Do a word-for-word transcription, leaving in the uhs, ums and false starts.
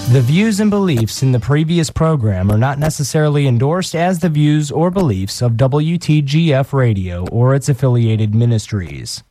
The views and beliefs in the previous program are not necessarily endorsed as the views or beliefs of W T G F Radio or its affiliated ministries.